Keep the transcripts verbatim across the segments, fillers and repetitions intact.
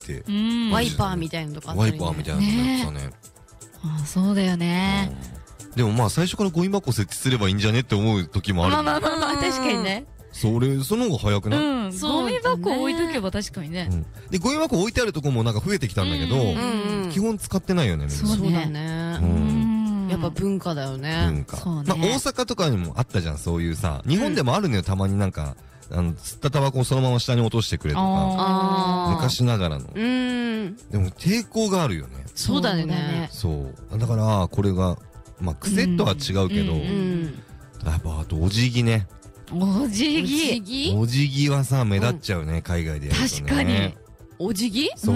てワイパーみたいなのとかあったワイりね。 パーみたいなのやってたね。 あ、そうだよね。 でもまあ最初からゴミ箱設置すればいいんじゃねって思う時もある。 まあまあまあまあ、確かにね。 それその方が早くない？ うん。ゴミ箱置いとけば確かにね。 でゴミ箱置いてあるとこもなんか増えてきたんだけど、基本使ってないよねみんな。 そうだね。やっぱ文化だよね。 文化。まあ大阪とかにもあったじゃん、そういうさ。日本でもあるのよ、たまになんか。あの吸ったタバコをそのまま下に落としてくれとか、昔ながらの。でも抵抗があるよね。 そうだね。 そうだからこれがまあ癖とは違うけど、やっぱあとお辞儀ね。 お辞儀。 お辞儀はさ目立っちゃうね、海外でやるとね。 確かに。 お辞儀？ そう。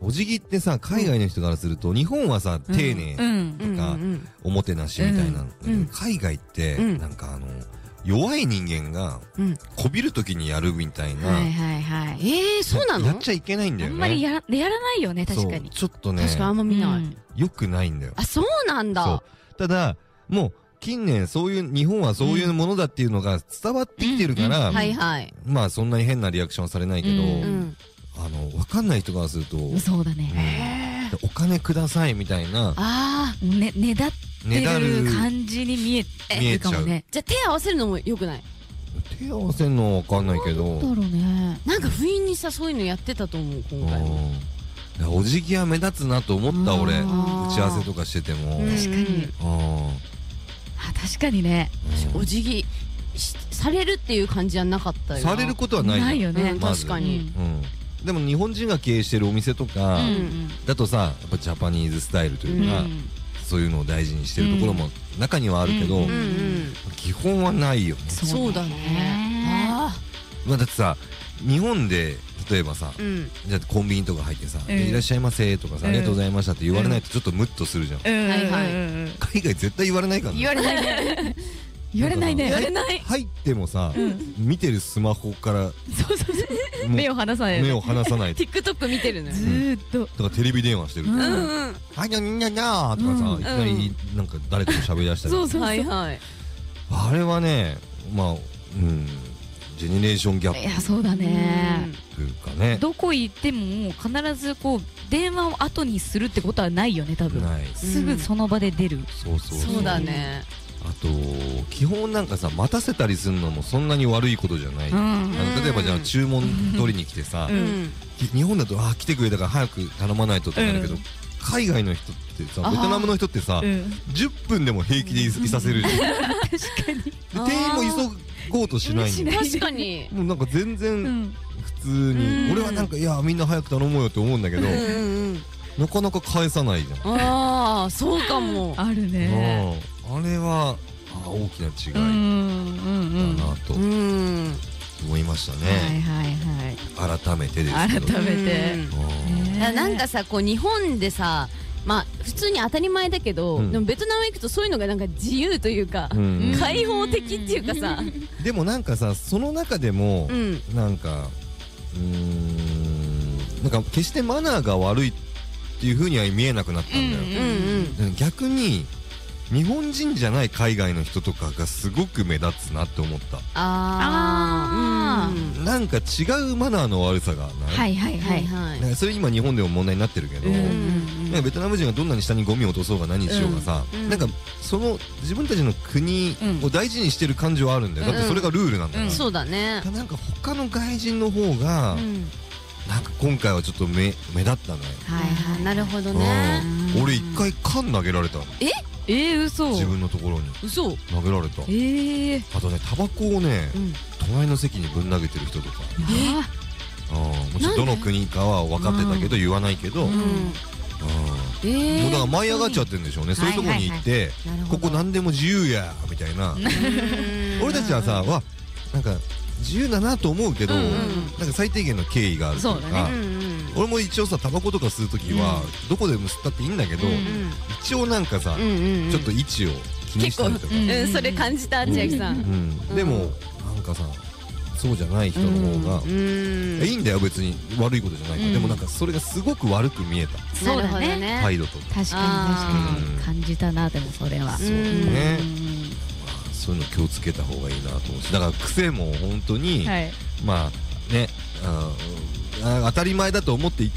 お辞儀ってさ海外の人からすると日本はさ丁寧とかおもてなしみたいな、海外ってなんかあの。弱い人間がこびるときにやるみたいな。 はいはいはい。 ええ、そうなの？ やっちゃいけないんだよね。 あんまりやらないよね、確かに。 ちょっとね。 確かにあんま見ない。 よくないんだよ。 あ、そうなんだ。 そう。ただ、もう近年そういう、日本はそういうものだっていうのが伝わってきてるから、 はいはい。 まあそんなに変なリアクションはされないけど、あの、わかんない人からすると、 そうだね。 お金くださいみたいな。 ああ、ね、ねだってる感じに見えるかもね。 じゃあ手合わせるのもよくない？ 手合わせるのはわかんないけど。 なんだろうね。 なんか不意にさ、そういうのやってたと思う、今回も。 お辞儀は目立つなと思った俺。打ち合わせとかしてても。 確かに。あ、確かにね。 お辞儀されるっていう感じじゃなかったよ。 されることはないないよね。 確かに。 でも日本人が経営してるお店とかだとさ、やっぱジャパニーズスタイルというか、そういうのを大事にしてるところも中にはあるけど、基本はないよね。 そうだね。 まあだってさ、日本で例えばさ、じゃあコンビニとか入ってさ「いらっしゃいませ」とかさ「ありがとうございました」って言われないとちょっとムッとするじゃん。海外絶対言われないからね。 言われないね。言われないね。 言われない。 入ってもさ、見てるスマホから目を離さない。 目を離さない。 TikTok 見てるの。 ずーっと。 とかテレビ電話してる。はいにゃにゃにゃーとかさ、いきなりなんか誰とも喋り出したり。 そうそうはいはい。 あれはね、まあうんジェネレーションギャップ。 いやそうだね。 というかね。 どこ行っても必ずこう電話を後にするってことはないよね多分。ない。すぐその場で出る。 そうそうそう。 そうだね。 あと基本なんかさ待たせたりするのもそんなに悪いことじゃない。例えばじゃあ注文取りに来てさ、日本だとあ来てくれたから早く頼まないとってなるけど、海外の人ってさベトナムの人ってさじゅっぷんでも平気でいさせるじゃん。 確かに。 店員も急ごうとしないんだよ。 確かに。 もうなんか全然普通に俺はなんかいやみんな早く頼もうよって思うんだけど、なかなか返さないじゃん。 ああそうかも。 あるね。 あれは大きな違いだなと思いましたね。はいはいはい。改めてですけど。 改めて。 なんかさこう日本でさまあ普通に当たり前だけどでもベトナム行くとそういうのがなんか自由というか開放的っていうかさ。 でもなんかさその中でもなんかうーんなんか決してマナーが悪いっていうふうには見えなくなったんだよ。逆に日本人じゃない海外の人とかがすごく目立つなって思った。ああ、なんか違うマナーの悪さがない。 はいはいはいはい。それ今日本でも問題になってるけど、ベトナム人がどんなに下にゴミを落とそうが何しようがさ、なんかその自分たちの国を大事にしてる感じはあるんだよ。だってそれがルールなんだから。 そうだね。 なんか他の外人の方がなんか今回はちょっと目目立ったね。 はいはい、なるほどね。 俺一回缶投げられたの。 え？ えー、嘘。 自分のところに嘘投げられた。 ええ。 あとねタバコをね隣の席にぶん投げてる人とか。ああもちろんどの国かは分かってたけど言わないけど。もうだから舞い上がっちゃってるんでしょうね。そういうとこに行ってここ何でも自由やみたいな。俺たちはさわなんか自由だなと思うけどなんか最低限の敬意があるというか。俺も一応さタバコとか吸う時はどこでも吸ったっていいんだけど一応なんかさちょっと位置を気にしたりとか。 それ感じた千秋さん。 でもなんかさそうじゃない人の方がいいんだよ別に悪いことじゃないから。でもなんかそれがすごく悪く見えた。 そうだね。 態度と確かに確かに感じたな。でもそれはそうね。そういうの気をつけた方がいいなと思うし、だから癖も本当にまあね当たり前だと思っていて